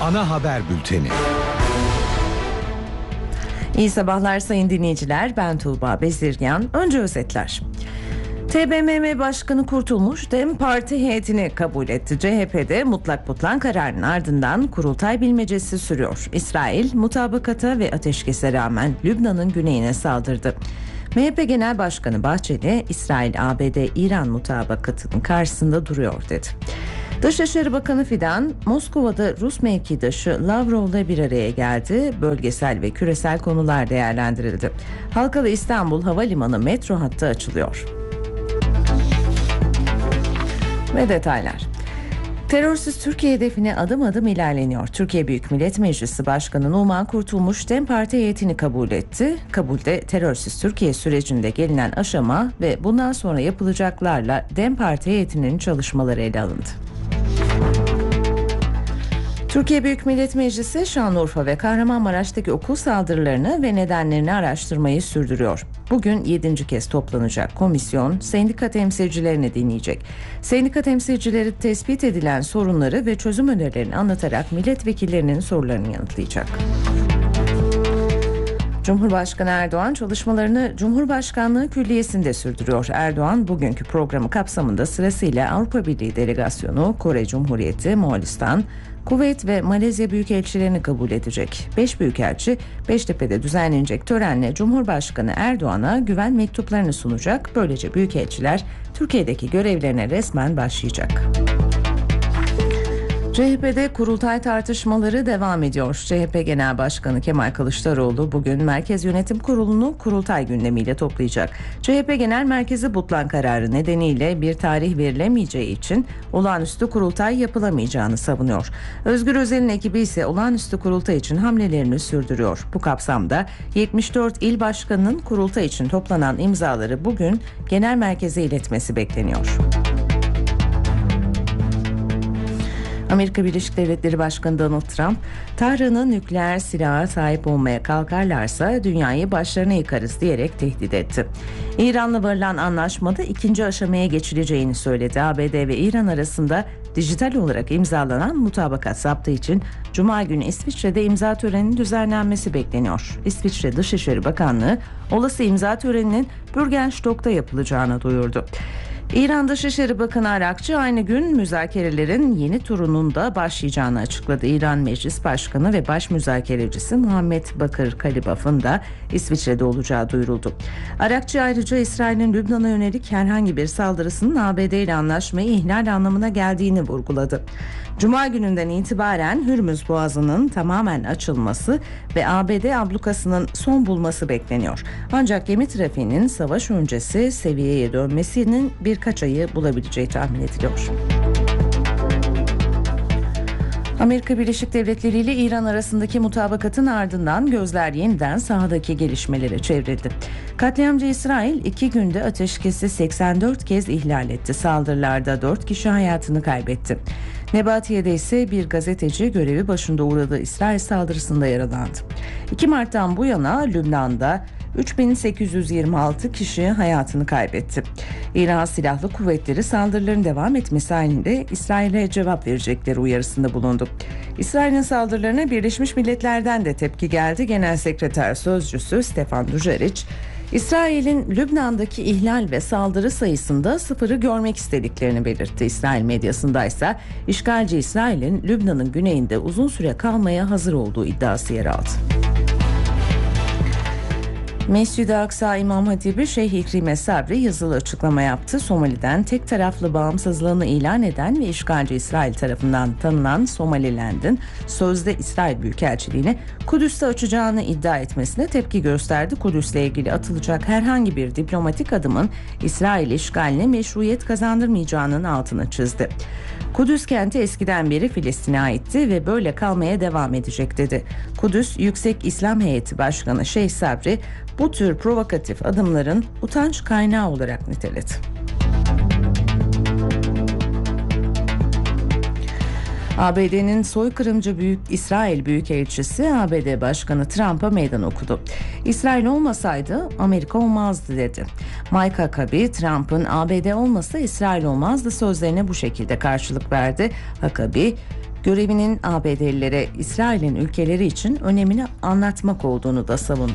ana haber bülteni. İyi sabahlar sayın dinleyiciler, ben Tuğba Bezirgan. Önce özetler. TBMM Başkanı Kurtulmuş DEM Parti heyetini kabul etti. CHP'de mutlak butlan kararının ardından kurultay bilmecesi sürüyor. İsrail mutabakata ve ateşkese rağmen Lübnan'ın güneyine saldırdı. MHP Genel Başkanı Bahçeli, İsrail-ABD-İran mutabakatının karşısında duruyor dedi. Dışişleri Bakanı Fidan, Moskova'da Rus mevkidaşı Lavrov'la bir araya geldi. Bölgesel ve küresel konular değerlendirildi. Halkalı İstanbul Havalimanı metro hattı açılıyor. Ve detaylar. Terörsüz Türkiye hedefine adım adım ilerleniyor. Türkiye Büyük Millet Meclisi Başkanı Numan Kurtulmuş DEM Parti heyetini kabul etti. Kabulde terörsüz Türkiye sürecinde gelinen aşama ve bundan sonra yapılacaklarla DEM Parti heyetinin çalışmaları ele alındı. Türkiye Büyük Millet Meclisi Şanlıurfa ve Kahramanmaraş'taki okul saldırılarını ve nedenlerini araştırmayı sürdürüyor. Bugün 7. kez toplanacak komisyon sendika temsilcilerini dinleyecek. Sendika temsilcileri tespit edilen sorunları ve çözüm önerilerini anlatarak milletvekillerinin sorularını yanıtlayacak. Cumhurbaşkanı Erdoğan çalışmalarını Cumhurbaşkanlığı Külliyesi'nde sürdürüyor. Erdoğan bugünkü programı kapsamında sırasıyla Avrupa Birliği Delegasyonu, Kore Cumhuriyeti, Moğolistan, Kuveyt ve Malezya büyükelçilerini kabul edecek. 5 büyükelçi Beştepe'de düzenlenecek törenle Cumhurbaşkanı Erdoğan'a güven mektuplarını sunacak. Böylece büyükelçiler Türkiye'deki görevlerine resmen başlayacak. CHP'de kurultay tartışmaları devam ediyor. CHP Genel Başkanı Kemal Kılıçdaroğlu bugün Merkez Yönetim Kurulu'nu kurultay gündemiyle toplayacak. CHP Genel Merkezi butlan kararı nedeniyle bir tarih verilemeyeceği için olağanüstü kurultay yapılamayacağını savunuyor. Özgür Özel'in ekibi ise olağanüstü kurultay için hamlelerini sürdürüyor. Bu kapsamda 74 il başkanının kurultay için toplanan imzaları bugün genel merkeze iletmesi bekleniyor. Amerika Birleşik Devletleri Başkanı Donald Trump, Tahran'ın nükleer silaha sahip olmaya kalkarlarsa dünyayı başlarına yıkarız diyerek tehdit etti. İran'la varılan anlaşmada ikinci aşamaya geçileceğini söyledi. ABD ve İran arasında dijital olarak imzalanan mutabakat saptığı için Cuma günü İsviçre'de imza töreninin düzenlenmesi bekleniyor. İsviçre Dışişleri Bakanlığı olası imza töreninin Bürgenstock'ta yapılacağını duyurdu. İran Dışişleri Bakanı Arakçı aynı gün müzakerelerin yeni turunun da başlayacağını açıkladı. İran Meclis Başkanı ve Baş Müzakerecisi Muhammed Bakır Kalibaf'ın da İsviçre'de olacağı duyuruldu. Arakçı ayrıca İsrail'in Lübnan'a yönelik herhangi bir saldırısının ABD ile anlaşmayı ihlal anlamına geldiğini vurguladı. Cuma gününden itibaren Hürmüz Boğazı'nın tamamen açılması ve ABD ablukasının son bulması bekleniyor. Ancak gemi trafiğinin savaş öncesi seviyeye dönmesinin birkaç ayı bulabileceği tahmin ediliyor. Amerika Birleşik Devletleri ile İran arasındaki mutabakatın ardından gözler yeniden sahadaki gelişmelere çevrildi. Katliamcı İsrail 2 günde ateşkesi 84 kez ihlal etti. Saldırılarda 4 kişi hayatını kaybetti. Nebatiye'de ise bir gazeteci görevi başında uğradığı İsrail saldırısında yaralandı. 2 Mart'tan bu yana Lübnan'da 3826 kişi hayatını kaybetti. İran Silahlı Kuvvetleri saldırıların devam etmesi halinde İsrail'e cevap verecekleri uyarısında bulundu. İsrail'in saldırılarına Birleşmiş Milletler'den de tepki geldi. Genel Sekreter Sözcüsü Stefan Dujarric, İsrail'in Lübnan'daki ihlal ve saldırı sayısında sıfırı görmek istediklerini belirtti. İsrail medyasındaysa işgalci İsrail'in Lübnan'ın güneyinde uzun süre kalmaya hazır olduğu iddiası yer aldı. Mescid-i Aksa İmam Hatibi Şeyh İkrime Sabri yazılı açıklama yaptı. Somali'den tek taraflı bağımsızlığını ilan eden ve işgalci İsrail tarafından tanınan Somaliland'ın sözde İsrail Büyükelçiliğini Kudüs'te açacağını iddia etmesine tepki gösterdi. Kudüs'le ilgili atılacak herhangi bir diplomatik adımın İsrail işgaline meşruiyet kazandırmayacağının altını çizdi. Kudüs kenti eskiden beri Filistin'e aitti ve böyle kalmaya devam edecek dedi. Kudüs Yüksek İslam Heyeti Başkanı Şeyh Sabri bu tür provokatif adımların utanç kaynağı olarak niteledi. ABD'nin soykırımcı İsrail Büyükelçisi ABD Başkanı Trump'a meydan okudu. İsrail olmasaydı Amerika olmazdı dedi. Mike Huckabee, Trump'ın ABD olmasa İsrail olmazdı sözlerine bu şekilde karşılık verdi. Huckabee, Görevinin ABD'lilere İsrail'in ülkeleri için önemini anlatmak olduğunu da savundu.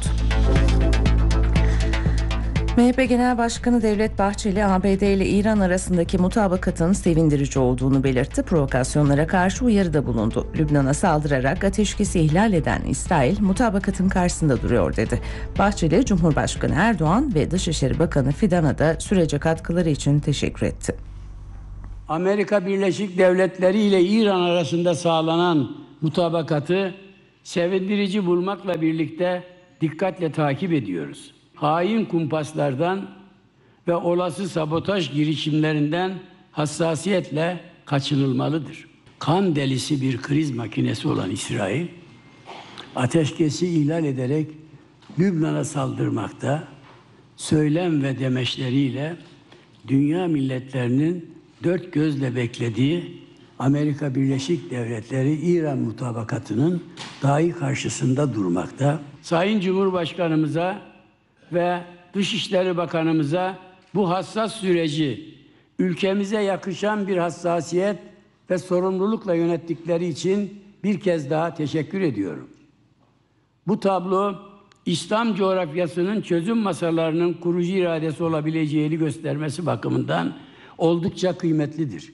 MHP Genel Başkanı Devlet Bahçeli, ABD ile İran arasındaki mutabakatın sevindirici olduğunu belirtti. Provokasyonlara karşı uyarıda bulundu. Lübnan'a saldırarak ateşkesi ihlal eden İsrail, mutabakatın karşısında duruyor dedi. Bahçeli, Cumhurbaşkanı Erdoğan ve Dışişleri Bakanı Fidan'a da sürece katkıları için teşekkür etti. Amerika Birleşik Devletleri ile İran arasında sağlanan mutabakatı sevindirici bulmakla birlikte dikkatle takip ediyoruz. Hain kumpaslardan ve olası sabotaj girişimlerinden hassasiyetle kaçınılmalıdır. Kan delisi bir kriz makinesi olan İsrail, ateşkesi ihlal ederek Lübnan'a saldırmakta, söylem ve demeçleriyle dünya milletlerinin dört gözle beklediği Amerika Birleşik Devletleri İran mutabakatının dahi karşısında durmakta. Sayın Cumhurbaşkanımıza ve Dışişleri Bakanımıza bu hassas süreci ülkemize yakışan bir hassasiyet ve sorumlulukla yönettikleri için bir kez daha teşekkür ediyorum. Bu tablo İslam coğrafyasının çözüm masalarının kurucu iradesi olabileceğini göstermesi bakımından oldukça kıymetlidir.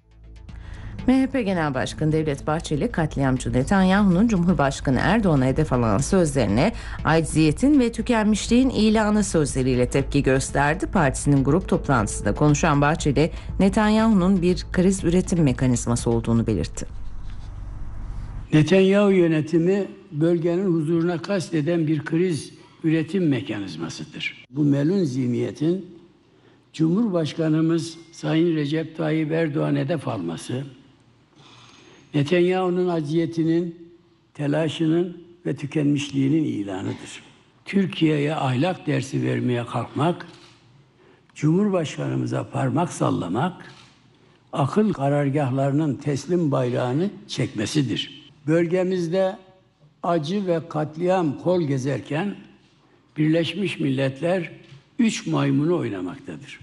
MHP Genel Başkanı Devlet Bahçeli, katliamcı Netanyahu'nun Cumhurbaşkanı Erdoğan'a hedef alan sözlerine acziyetin ve tükenmişliğin ilanı sözleriyle tepki gösterdi. Partisinin grup toplantısında konuşan Bahçeli, Netanyahu'nun bir kriz üretim mekanizması olduğunu belirtti. Netanyahu yönetimi bölgenin huzuruna kasteden bir kriz üretim mekanizmasıdır. Bu melun zihniyetin Cumhurbaşkanımız Sayın Recep Tayyip Erdoğan hedef alması, Netanyahu'nun aciyetinin, telaşının ve tükenmişliğinin ilanıdır. Türkiye'ye ahlak dersi vermeye kalkmak, Cumhurbaşkanımıza parmak sallamak, akıl karargahlarının teslim bayrağını çekmesidir. Bölgemizde acı ve katliam kol gezerken Birleşmiş Milletler 3 maymunu oynamaktadır.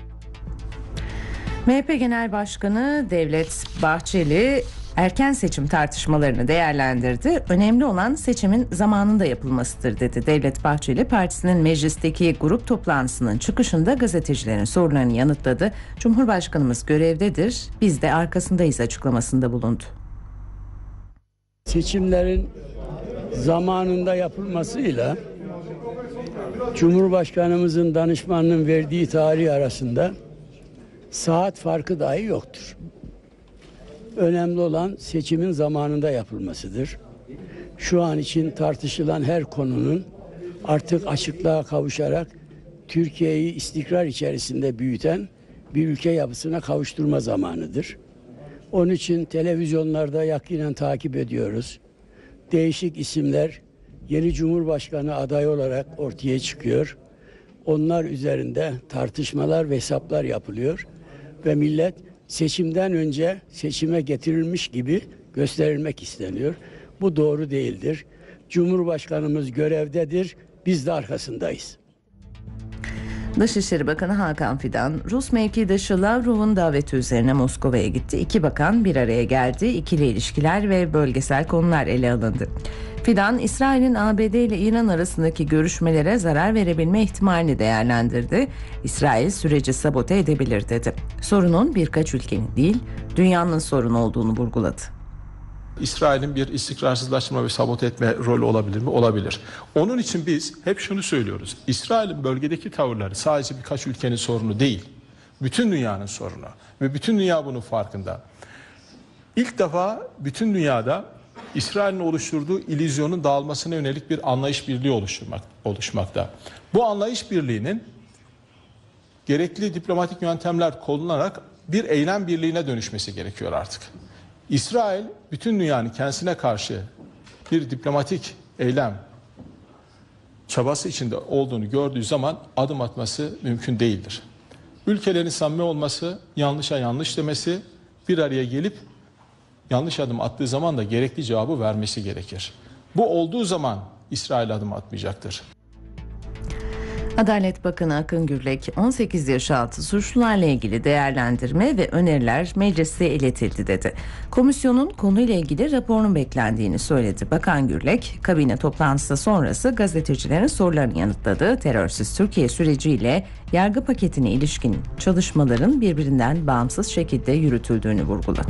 MHP Genel Başkanı Devlet Bahçeli erken seçim tartışmalarını değerlendirdi. Önemli olan seçimin zamanında yapılmasıdır dedi. Devlet Bahçeli, partisinin meclisteki grup toplantısının çıkışında gazetecilerin sorularını yanıtladı. Cumhurbaşkanımız görevdedir, biz de arkasındayız açıklamasında bulundu. Seçimlerin zamanında yapılmasıyla Cumhurbaşkanımızın danışmanının verdiği tarih arasında saat farkı dahi yoktur. Önemli olan seçimin zamanında yapılmasıdır. Şu an için tartışılan her konunun artık açıklığa kavuşarak Türkiye'yi istikrar içerisinde büyüten bir ülke yapısına kavuşturma zamanıdır. Onun için televizyonlarda yakinen takip ediyoruz. Değişik isimler yeni Cumhurbaşkanı adayı olarak ortaya çıkıyor. Onlar üzerinde tartışmalar ve hesaplar yapılıyor ve millet seçimden önce seçime getirilmiş gibi gösterilmek isteniyor. Bu doğru değildir. Cumhurbaşkanımız görevdedir, biz de arkasındayız. Dışişleri Bakanı Hakan Fidan, Rus mevkidaşı Lavrov'un daveti üzerine Moskova'ya gitti. İki bakan bir araya geldi. İkili ilişkiler ve bölgesel konular ele alındı. Fidan, İsrail'in ABD ile İran arasındaki görüşmelere zarar verebilme ihtimalini değerlendirdi. İsrail süreci sabote edebilir dedi. Sorunun birkaç ülkenin değil, dünyanın sorunu olduğunu vurguladı. İsrail'in bir istikrarsızlaştırma ve sabote etme rolü olabilir mi? Olabilir. Onun için biz hep şunu söylüyoruz. İsrail'in bölgedeki tavırları sadece birkaç ülkenin sorunu değil. Bütün dünyanın sorunu. Ve bütün dünya bunun farkında. İlk defa bütün dünyada İsrail'in oluşturduğu illüzyonun dağılmasına yönelik bir anlayış birliği oluşmakta. Bu anlayış birliğinin gerekli diplomatik yöntemler kullanılarak bir eylem birliğine dönüşmesi gerekiyor artık. İsrail bütün dünyanın kendisine karşı bir diplomatik eylem çabası içinde olduğunu gördüğü zaman adım atması mümkün değildir. Ülkelerin samimi olması, yanlışa yanlış demesi, bir araya gelip yanlış adım attığı zaman da gerekli cevabı vermesi gerekir. Bu olduğu zaman İsrail adım atmayacaktır. Adalet Bakanı Akın Gürlek 18 yaş altı suçlularla ilgili değerlendirme ve öneriler meclise iletildi dedi. Komisyonun konuyla ilgili raporun beklendiğini söyledi. Bakan Gürlek, kabine toplantısı sonrası gazetecilerin sorularını yanıtladığı terörsüz Türkiye süreciyle yargı paketine ilişkin çalışmaların birbirinden bağımsız şekilde yürütüldüğünü vurguladı.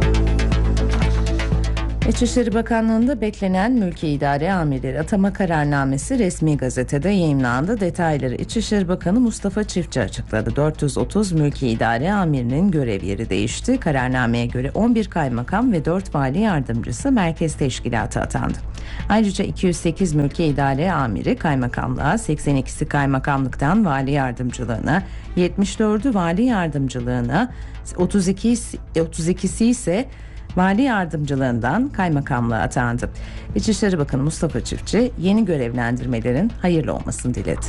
İçişleri Bakanlığı'nda beklenen mülki idare amirleri atama kararnamesi resmi gazetede yayımlandı. Detayları İçişleri Bakanı Mustafa Çiftçi açıkladı. 430 mülki idare amirinin görev yeri değişti. Kararnameye göre 11 kaymakam ve 4 vali yardımcısı merkez teşkilatı atandı. Ayrıca 208 mülki idare amiri kaymakamlığa, 82'si kaymakamlıktan vali yardımcılığına, 74'ü vali yardımcılığına, 32'si ise vali yardımcılığından kaymakamlığa atandı. İçişleri Bakanı Mustafa Çiftçi yeni görevlendirmelerin hayırlı olmasını diledi.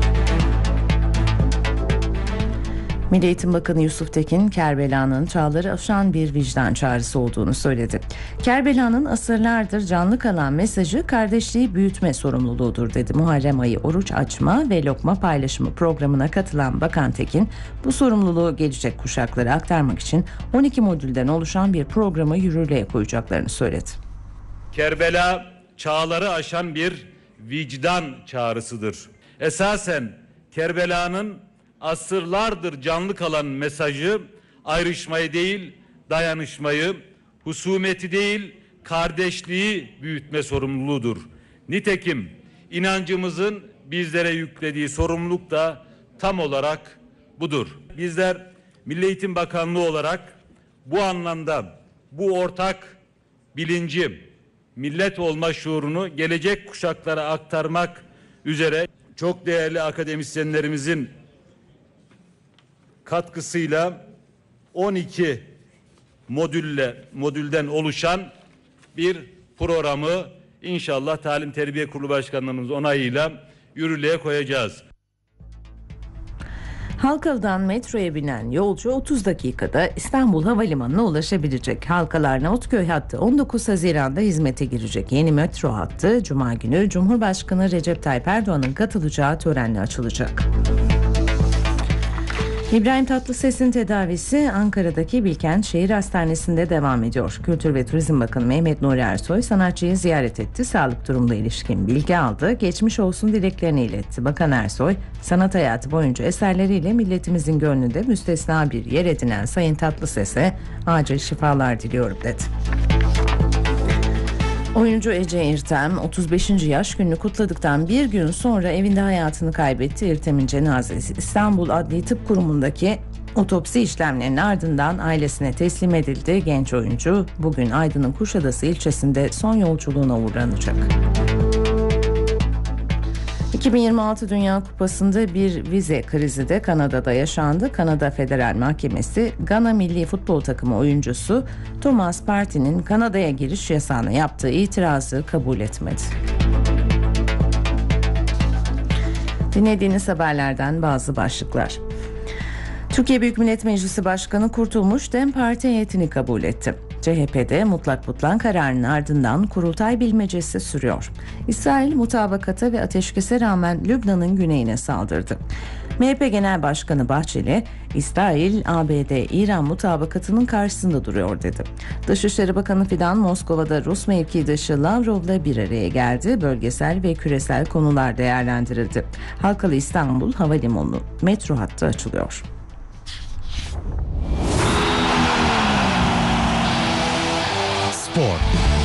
Milli Eğitim Bakanı Yusuf Tekin, Kerbela'nın çağları aşan bir vicdan çağrısı olduğunu söyledi. Kerbela'nın asırlardır canlı kalan mesajı kardeşliği büyütme sorumluluğudur dedi. Muharrem ayı oruç açma ve lokma paylaşımı programına katılan Bakan Tekin, bu sorumluluğu gelecek kuşaklara aktarmak için 12 modülden oluşan bir programı yürürlüğe koyacaklarını söyledi. Kerbela çağları aşan bir vicdan çağrısıdır. Esasen Kerbela'nın asırlardır canlı kalan mesajı ayrışmayı değil, dayanışmayı, husumeti değil, kardeşliği büyütme sorumluluğudur. Nitekim inancımızın bizlere yüklediği sorumluluk da tam olarak budur. Bizler Milli Eğitim Bakanlığı olarak bu anlamda bu ortak bilinci, millet olma şuurunu gelecek kuşaklara aktarmak üzere çok değerli akademisyenlerimizin katkısıyla 12 modülden oluşan bir programı inşallah Talim Terbiye Kurulu Başkanlığımız onayıyla yürürlüğe koyacağız. Halkalı'dan metroya binen yolcu 30 dakikada İstanbul Havalimanı'na ulaşabilecek. Halkalı Arnavutköy hattı 19 Haziran'da hizmete girecek. Yeni metro hattı Cuma günü Cumhurbaşkanı Recep Tayyip Erdoğan'ın katılacağı törenle açılacak. İbrahim Tatlıses'in tedavisi Ankara'daki Bilkent Şehir Hastanesi'nde devam ediyor. Kültür ve Turizm Bakanı Mehmet Nuri Ersoy sanatçıyı ziyaret etti. Sağlık durumuna ilişkin bilgi aldı. Geçmiş olsun dileklerini iletti. Bakan Ersoy, sanat hayatı boyunca eserleriyle milletimizin gönlünde müstesna bir yer edinen Sayın Tatlıses'e acil şifalar diliyorum dedi. Oyuncu Ece İrtem 35. yaş gününü kutladıktan bir gün sonra evinde hayatını kaybetti. İrtem'in cenazesi İstanbul Adli Tıp Kurumu'ndaki otopsi işlemlerinin ardından ailesine teslim edildi. Genç oyuncu bugün Aydın'ın Kuşadası ilçesinde son yolculuğuna uğurlanacak. 2026 Dünya Kupası'nda bir vize krizi de Kanada'da yaşandı. Kanada Federal Mahkemesi Gana Milli Futbol Takımı oyuncusu Thomas Partey'nin Kanada'ya giriş yasağına yaptığı itirazı kabul etmedi. Dinlediğiniz haberlerden bazı başlıklar. Türkiye Büyük Millet Meclisi Başkanı Kurtulmuş DEM Parti heyetini kabul etti. CHP'de mutlak butlan kararının ardından kurultay bilmecesi sürüyor. İsrail mutabakata ve ateşkese rağmen Lübnan'ın güneyine saldırdı. MHP Genel Başkanı Bahçeli, İsrail, ABD-İran mutabakatının karşısında duruyor dedi. Dışişleri Bakanı Fidan Moskova'da Rus mevkidaşı Lavrov'la bir araya geldi. Bölgesel ve küresel konular değerlendirildi. Halkalı İstanbul Havalimanı metro hattı açılıyor. Spor.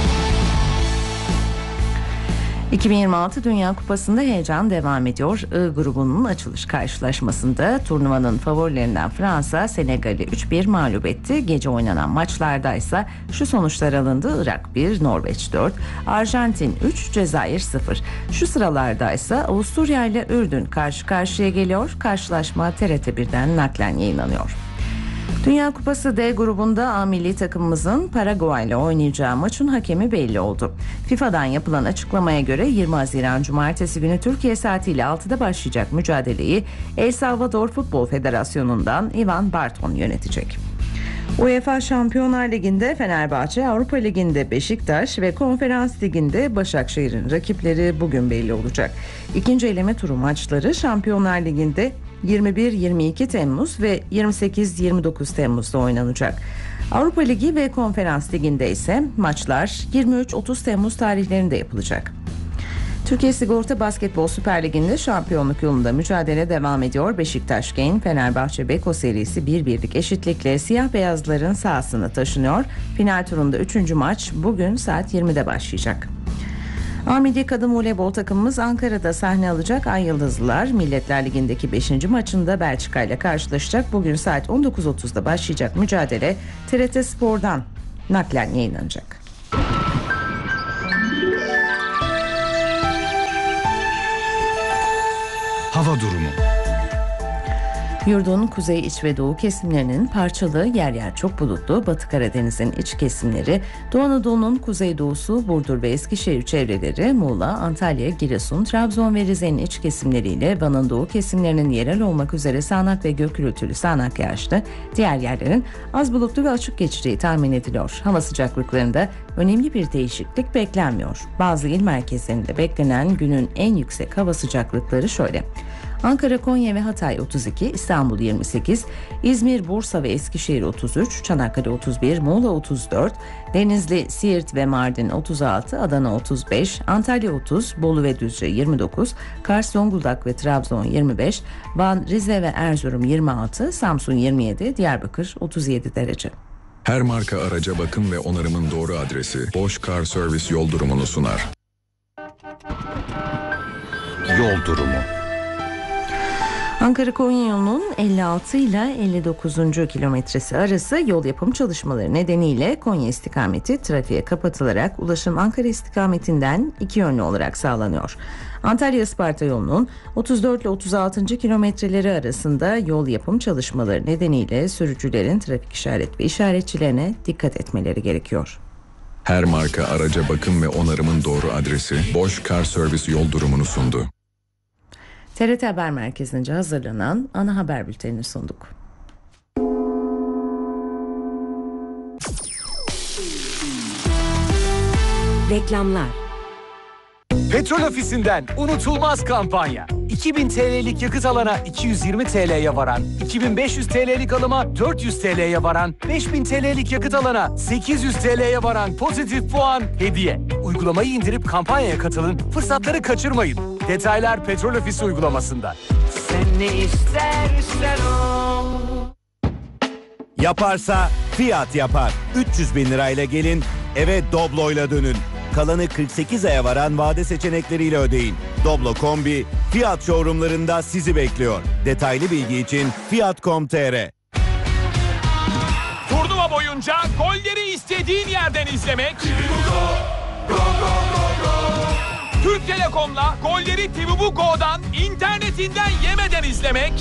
2026 Dünya Kupası'nda heyecan devam ediyor. I grubunun açılış karşılaşmasında turnuvanın favorilerinden Fransa Senegal'i 3-1 mağlup etti. Gece oynanan maçlarda ise şu sonuçlar alındı: Irak 1, Norveç 4, Arjantin 3, Cezayir 0. Şu sıralarda ise Avusturya ile Ürdün karşı karşıya geliyor. Karşılaşma TRT1'den naklen yayınlanıyor. Dünya Kupası D grubunda A milli takımımızın Paraguay ile oynayacağı maçın hakemi belli oldu. FIFA'dan yapılan açıklamaya göre 20 Haziran Cumartesi günü Türkiye saatiyle 6'da başlayacak mücadeleyi El Salvador Futbol Federasyonu'ndan Ivan Barton yönetecek. UEFA Şampiyonlar Ligi'nde Fenerbahçe, Avrupa Ligi'nde Beşiktaş ve Konferans Ligi'nde Başakşehir'in rakipleri bugün belli olacak. İkinci eleme turu maçları Şampiyonlar Ligi'nde 21-22 Temmuz ve 28-29 Temmuz'da oynanacak. Avrupa Ligi ve Konferans Ligi'nde ise maçlar 23-30 Temmuz tarihlerinde yapılacak. Türkiye Sigorta Basketbol Süper Ligi'nde şampiyonluk yolunda mücadele devam ediyor. Beşiktaş Genk Fenerbahçe Beko serisi 1-1'lik eşitlikle siyah beyazların sahasına taşınıyor. Final turunda 3. maç bugün saat 20'de başlayacak. A-Milli Kadın Voleybol takımımız Ankara'da sahne alacak. Ay Yıldızlılar Milletler Ligi'ndeki 5. maçında Belçika ile karşılaşacak. Bugün saat 19.30'da başlayacak mücadele TRT Spor'dan naklen yayınlanacak. Hava durumu. Yurdun kuzey, iç ve doğu kesimlerinin parçalı, yer yer çok bulutlu, Batı Karadeniz'in iç kesimleri, Doğu Anadolu'nun kuzeydoğusu, Burdur ve Eskişehir çevreleri, Muğla, Antalya, Giresun, Trabzon ve Rize'nin iç kesimleriyle Van'ın doğu kesimlerinin yerel olmak üzere sağanak ve gök gürültülü sağanak yağışlı, diğer yerlerin az bulutlu ve açık geçeceği tahmin ediliyor. Hava sıcaklıklarında önemli bir değişiklik beklenmiyor. Bazı il merkezlerinde beklenen günün en yüksek hava sıcaklıkları şöyle: Ankara, Konya ve Hatay 32, İstanbul 28, İzmir, Bursa ve Eskişehir 33, Çanakkale 31, Muğla 34, Denizli, Siirt ve Mardin 36, Adana 35, Antalya 30, Bolu ve Düzce 29, Kars, Zonguldak ve Trabzon 25, Van, Rize ve Erzurum 26, Samsun 27, Diyarbakır 37 derece. Her marka araca bakım ve onarımın doğru adresi Bosch Car Service yol durumunu sunar. Yol durumu. Ankara-Konya yolunun 56 ile 59. kilometresi arası yol yapım çalışmaları nedeniyle Konya istikameti trafiğe kapatılarak ulaşım Ankara istikametinden iki yönlü olarak sağlanıyor. Antalya-Isparta yolunun 34 ile 36. kilometreleri arasında yol yapım çalışmaları nedeniyle sürücülerin trafik işaret ve işaretçilerine dikkat etmeleri gerekiyor. Her marka araca bakım ve onarımın doğru adresi Bosch Car Service yol durumunu sundu. TRT Haber Merkezi'nce hazırlanan ana haber bültenini sunduk. Reklamlar. Petrol Ofisi'nden unutulmaz kampanya. 2000 TL'lik yakıt alana 220 TL'ye varan, 2500 TL'lik alıma 400 TL'ye varan, 5000 TL'lik yakıt alana 800 TL'ye varan pozitif puan hediye. Uygulamayı indirip kampanyaya katılın, fırsatları kaçırmayın. Detaylar Petrol Ofisi uygulamasında. Sen ne istersen o. Yaparsa Fiat yapar. 300 bin lirayla gelin, eve Doblo'yla dönün. Kalanı 48 aya varan vade seçenekleriyle ödeyin. Doblo Kombi Fiat showroomlarında sizi bekliyor. Detaylı bilgi için fiat.com.tr. Turnuva boyunca golleri istediğin yerden izlemek. Türk Telekom'la golleri TV Go'dan internetinden yemeden izlemek.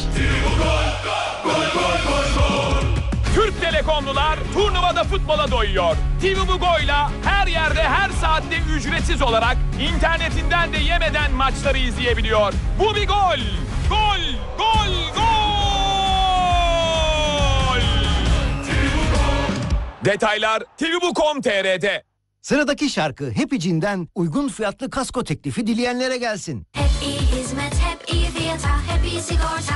Türk Telekomlular turnuvada futbola doyuyor. TV Go'yla her yerde her saatte ücretsiz olarak internetinden de yemeden maçları izleyebiliyor. Bu bir gol. Gol, gol, gol. Detaylar tvbu.com.tr'de. Sıradaki şarkı Happy Jean'den uygun fiyatlı kasko teklifi dileyenlere gelsin. Hep iyi hizmet, hep iyi fiyata, hep iyi sigorta.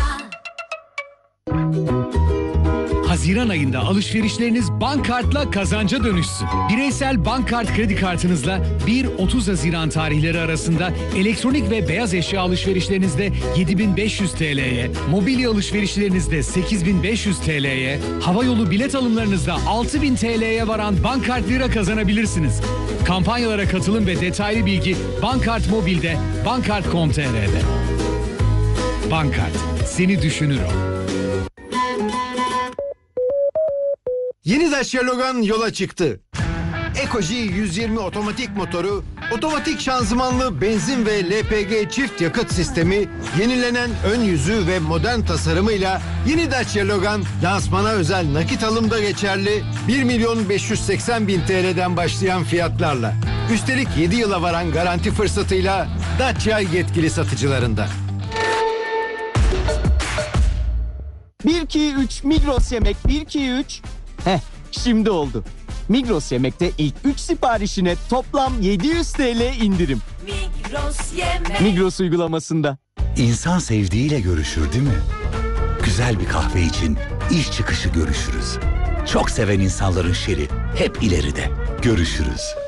Haziran ayında alışverişleriniz Bankkart'la kazanca dönüşsün. Bireysel Bankkart kredi kartınızla 1-30 Haziran tarihleri arasında elektronik ve beyaz eşya alışverişlerinizde 7.500 TL'ye, mobilya alışverişlerinizde 8.500 TL'ye, havayolu bilet alımlarınızda 6.000 TL'ye varan Bankkart lira kazanabilirsiniz. Kampanyalara katılın ve detaylı bilgi Bankkart Mobil'de, bankkart.com.tr'de. Bankkart, seni düşünür o. Yeni Dacia Logan yola çıktı. Ecoji 120 otomatik motoru, otomatik şanzımanlı benzin ve LPG çift yakıt sistemi, yenilenen ön yüzü ve modern tasarımıyla yeni Dacia Logan lansmana özel nakit alımda geçerli 1.580.000 TL'den başlayan fiyatlarla. Üstelik 7 yıla varan garanti fırsatıyla Dacia yetkili satıcılarında. 1-2-3 Migros Yemek 1-2-3 Şimdi oldu. Migros Yemek'te ilk 3 siparişine toplam 700 TL indirim. Migros Yemek. Migros uygulamasında. İnsan sevdiğiyle görüşür değil mi? Güzel bir kahve için iş çıkışı görüşürüz. Çok seven insanların şeri hep ileride. Görüşürüz.